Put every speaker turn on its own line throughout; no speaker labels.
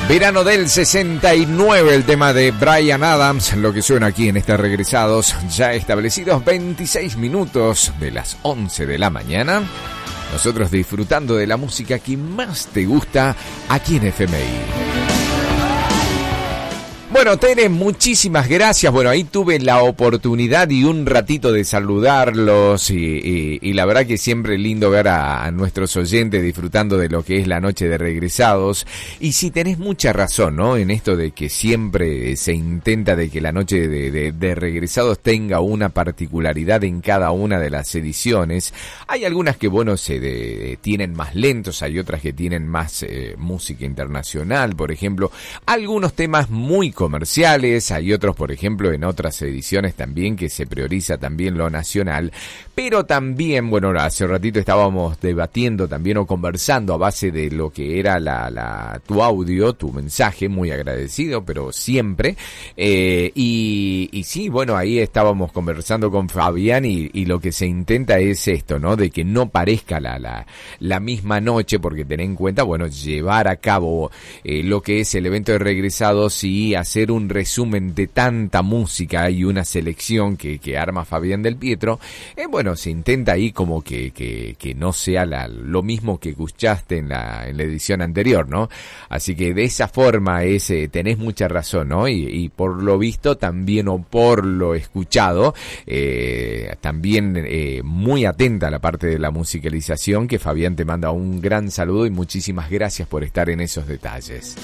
Verano del 69, el tema de Bryan Adams, lo que suena aquí en este Regresados, ya establecidos 26 minutos de las 11 de la mañana. Nosotros disfrutando de la música que más te gusta aquí en FMI. Bueno, Tere, muchísimas gracias. Bueno, ahí tuve la oportunidad y un ratito de saludarlos y la verdad que siempre es lindo ver a nuestros oyentes disfrutando de lo que es la noche de Regresados. Y sí, tenés mucha razón, ¿no? En esto de que siempre se intenta de que la noche de Regresados tenga una particularidad en cada una de las ediciones. Hay algunas que, bueno, tienen más lentos, hay otras que tienen más música internacional, por ejemplo. Algunos temas muy comerciales, hay otros, por ejemplo, en otras ediciones también que se prioriza también lo nacional, pero también, bueno, hace un ratito estábamos debatiendo también o conversando a base de lo que era tu audio, tu mensaje, muy agradecido, pero siempre, y sí, bueno, ahí estábamos conversando con Fabián y lo que se intenta es esto, ¿no? De que no parezca la misma noche, porque ten en cuenta, bueno, llevar a cabo lo que es el evento de Regresados y hacer un resumen de tanta música y una selección que arma Fabián del Pietro, bueno, se intenta ahí como que no sea lo mismo que escuchaste en la edición anterior, ¿no? Así que de esa forma tenés mucha razón, ¿no? Y por lo visto también, o por lo escuchado, también muy atenta a la parte de la musicalización, que Fabián te manda un gran saludo y muchísimas gracias por estar en esos detalles.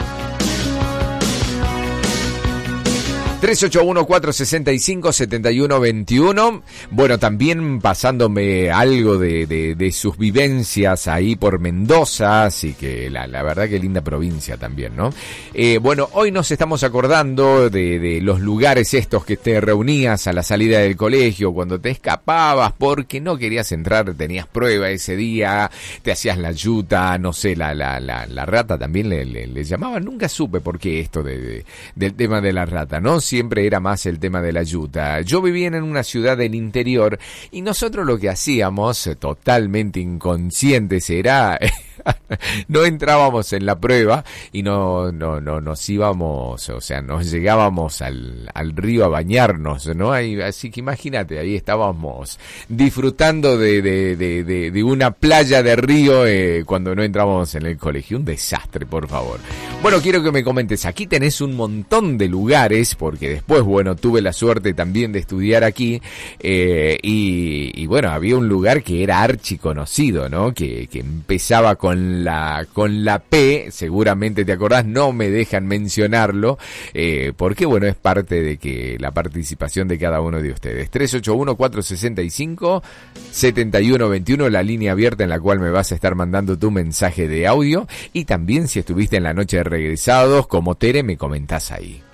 381-465-7121. Bueno, también pasándome algo de sus vivencias ahí por Mendoza, así que la verdad que linda provincia también, ¿no? Bueno, hoy nos estamos acordando de los lugares estos que te reunías a la salida del colegio, cuando te escapabas porque no querías entrar, tenías prueba ese día, te hacías la yuta, no sé, la rata también le llamaban, nunca supe por qué esto del tema de la rata, ¿no? Siempre era más el tema de la yuta. Yo vivía en una ciudad del interior y nosotros lo que hacíamos, totalmente inconscientes, era no entrábamos en la prueba y no nos íbamos, o sea, nos llegábamos al río a bañarnos, ¿no? Así que imagínate, ahí estábamos disfrutando de una playa de río cuando no entrábamos en el colegio. Un desastre, por favor. Bueno, quiero que me comentes, aquí tenés un montón de lugares, porque después, bueno, tuve la suerte también de estudiar aquí, y bueno, había un lugar que era archiconocido, ¿no? Que empezaba con la P, seguramente te acordás, no me dejan mencionarlo, porque bueno, es parte de que la participación de cada uno de ustedes. 381-465-7121, la línea abierta en la cual me vas a estar mandando tu mensaje de audio, y también si estuviste en la noche de Regresados como Tere, me comentás ahí.